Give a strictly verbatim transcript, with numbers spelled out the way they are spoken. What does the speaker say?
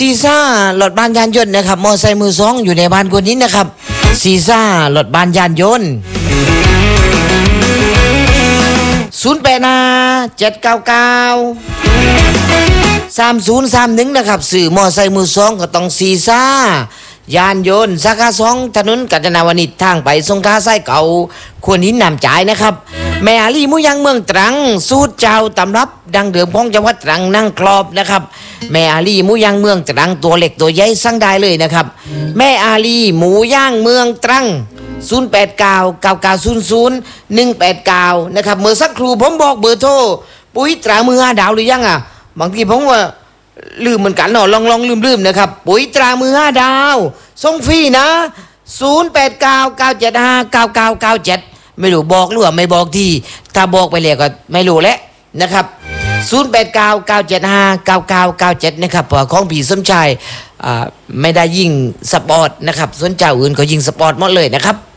ซีซ่ารถบ้านยานยนต์นะครับมอไซค์มือสองอยู่ในบ้านคนนี้นะครับซีซ่ารถบ้านยานยนต์ศูนย์แปดห้าเจ็ดเก้าเก้าสามศูนย์สามหนึ่งนะครับสื่อมอไซค์มือสองก็ต้องซีซ่ายานยนต์สาขาสองถนนกาญจนาวนิชทางไปสงขลาไส้เก่าควรหินนำจ่ายนะครับแม่อาลีหมูยังเมืองตรังสูตรเจ้าตำรับดังเดิมของจังหวัดตรังนั่งครอบนะครับแม่อาลีหมูย่างเมืองตรังตัวเล็กตัวใหญ่สั่งได้เลยนะครับแม่อาลีหมูย่างเมืองตรังศูนย์ แปด เก้า เก้า เก้า ศูนย์ ศูนย์ หนึ่ง แปด เก้านะครับเมื่อสักครู่ผมบอกเบอร์โทรปุ๋ยตรามือห้าดาวหรือยังอ่ะบางทีผมว่าลืมเหมือนกันเนาะลองลองลืมลืมนะครับปุ๋ยตรามือห้าดาวส่งฟรีนะศูนย์ แปด เก้า เก้า เจ็ด ห้า เก้า เก้า เก้า เจ็ดไม่รู้บอกหรือว่าไม่บอกที่ถ้าบอกไปแล้วก็ไม่รู้แล้วนะครับศูนย์ แปด เก้า เก้า เจ็ด ห้า เก้า เก้า เก้า เจ็ดนะครับของพี่สมชายอ่าไม่ได้ยิงสปอร์ตนะครับส่วนเจ้าอื่นก็ยิงสปอร์ตหมดเลยนะครับ